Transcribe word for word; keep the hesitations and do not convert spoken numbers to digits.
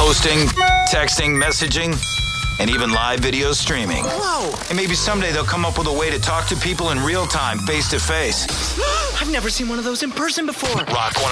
hosting, texting, messaging, and even live video streaming. Whoa! And maybe someday they'll come up with a way to talk to people in real time, face to face. I've never seen one of those in person before. Rock one